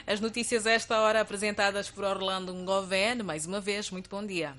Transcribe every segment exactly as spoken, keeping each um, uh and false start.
As notícias a esta hora apresentadas por Orlando Ngoven. Mais uma vez, muito bom dia.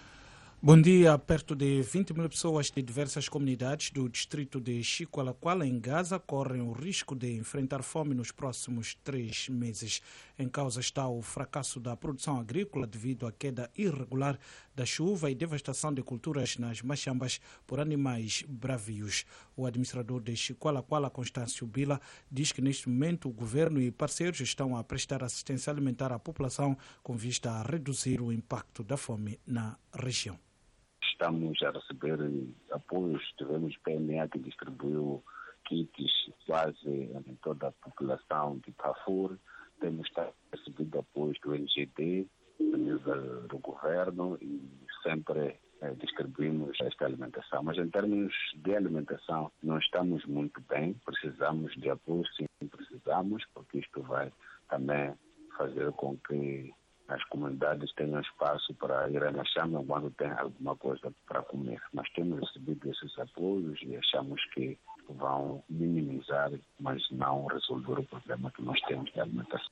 Bom dia. Perto de vinte mil pessoas de diversas comunidades do distrito de Chiqualaquala, em Gaza, correm o risco de enfrentar fome nos próximos três meses. Em causa está o fracasso da produção agrícola devido à queda irregular da chuva e devastação de culturas nas machambas por animais bravios. O administrador de Chiqualaquala, Constâncio Bila, diz que neste momento o governo e parceiros estão a prestar assistência alimentar à população com vista a reduzir o impacto da fome na região. Estamos a receber apoios, tivemos P M A que distribuiu kits quase em toda a população de Darfur, temos recebido apoios do N G D, a nível do governo, e sempre eh, distribuímos esta alimentação. Mas em termos de alimentação não estamos muito bem, precisamos de apoio, sim, precisamos, porque isto vai também fazer com que as comunidades tenham espaço para ir à machamba quando tem alguma coisa para comer. Nós temos recebido esses apoios e achamos que vão minimizar, mas não resolver o problema que nós temos de alimentação.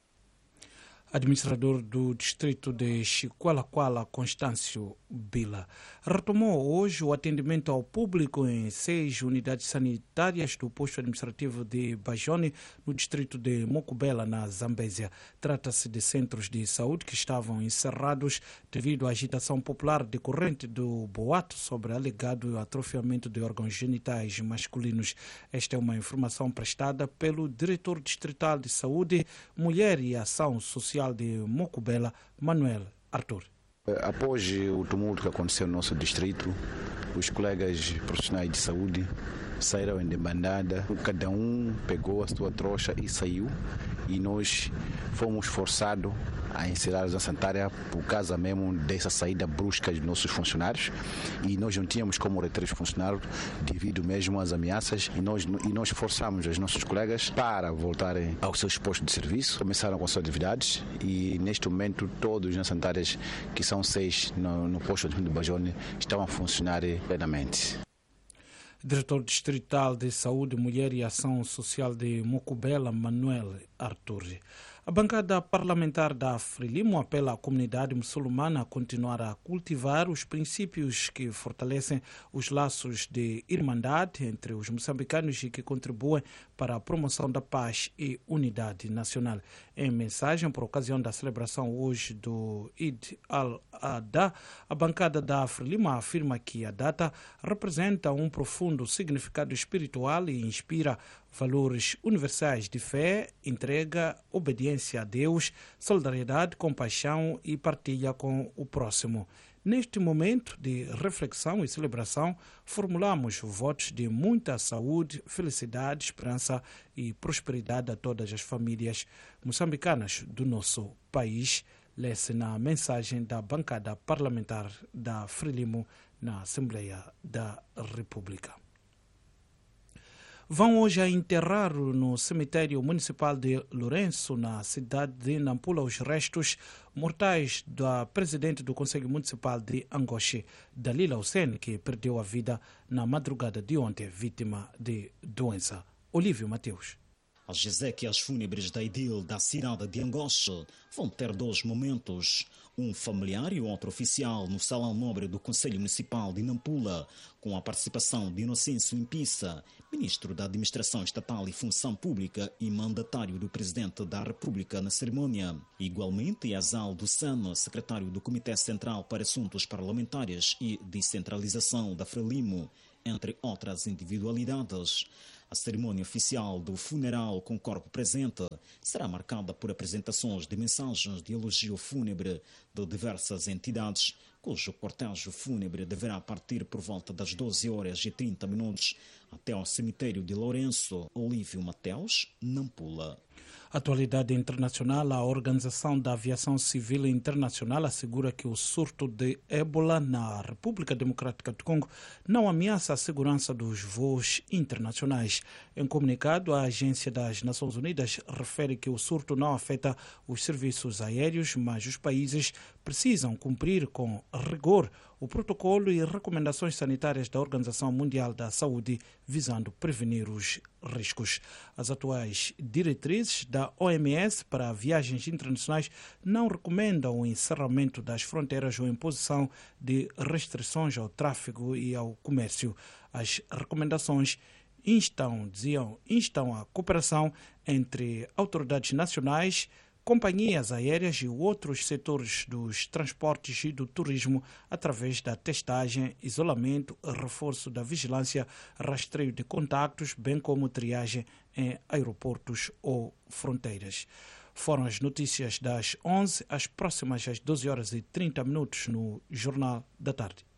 Administrador do distrito de Chiqualaquala, Constâncio Bila, retomou hoje o atendimento ao público em seis unidades sanitárias do posto administrativo de Bajone, no distrito de Mokubela, na Zambésia. Trata-se de centros de saúde que estavam encerrados devido à agitação popular decorrente do boato sobre alegado atrofiamento de órgãos genitais masculinos. Esta é uma informação prestada pelo diretor distrital de saúde, mulher e ação social de Mokubela, Manuel Arthur. Após o tumulto que aconteceu no nosso distrito, os colegas profissionais de saúde saíram em debandada, cada um pegou a sua trouxa e saiu, e nós fomos forçados a encerrar a zona sanitária por causa mesmo dessa saída brusca dos nossos funcionários, e nós não tínhamos como reter os funcionários devido mesmo às ameaças, e nós, e nós forçamos os nossos colegas para voltarem aos seus postos de serviço, começaram com as suas atividades, e neste momento todos os zonas sanitárias, que são seis no, no posto de Bajone, estão a funcionar plenamente. Diretor Distrital de Saúde, Mulher e Ação Social de Mokubela, Manuel Arthur. A bancada parlamentar da Frelimo apela à comunidade muçulmana a continuar a cultivar os princípios que fortalecem os laços de irmandade entre os moçambicanos e que contribuem para a promoção da paz e unidade nacional. Em mensagem por ocasião da celebração hoje do Eid al-Adha, a bancada da Frelimo afirma que a data representa um profundo significado espiritual e inspira valores universais de fé, entrega, obediência a Deus, solidariedade, compaixão e partilha com o próximo. Neste momento de reflexão e celebração, formulamos votos de muita saúde, felicidade, esperança e prosperidade a todas as famílias moçambicanas do nosso país. Lê-se na mensagem da bancada parlamentar da Frelimo na Assembleia da República. Vão hoje a enterrar no cemitério municipal de Lourenço, na cidade de Nampula, os restos mortais da presidente do Conselho Municipal de Angoche, Dalila Hussein, que perdeu a vida na madrugada de ontem, vítima de doença. Olívio Mateus. As exéquias fúnebres da Idil da cidade de Angoche vão ter dois momentos, um familiar e outro oficial no Salão Nobre do Conselho Municipal de Nampula, com a participação de Inocêncio Impissa, ministro da Administração Estatal e Função Pública e mandatário do Presidente da República na cerimônia. Igualmente, Azal Dussano, secretário do Comitê Central para Assuntos Parlamentares e Descentralização da Frelimo, entre outras individualidades. A cerimônia oficial do funeral com corpo presente será marcada por apresentações de mensagens de elogio fúnebre de diversas entidades, cujo cortejo fúnebre deverá partir por volta das doze horas e trinta minutos até ao cemitério de Lourenço. Olívio Mateus, Nampula. Atualidade internacional. A Organização da Aviação Civil Internacional assegura que o surto de ébola na República Democrática do Congo não ameaça a segurança dos voos internacionais. Em comunicado, a Agência das Nações Unidas refere que o surto não afeta os serviços aéreos, mas os países precisam cumprir com rigor o protocolo e recomendações sanitárias da Organização Mundial da Saúde, visando prevenir os riscos. As atuais diretrizes da O M S para viagens internacionais não recomendam o encerramento das fronteiras ou imposição de restrições ao tráfego e ao comércio. As recomendações instam, diziam, instam a cooperação entre autoridades nacionais, companhias aéreas e outros setores dos transportes e do turismo através da testagem, isolamento, reforço da vigilância, rastreio de contactos, bem como triagem em aeroportos ou fronteiras. Foram as notícias das onze, as próximas às doze horas e trinta minutos no Jornal da Tarde.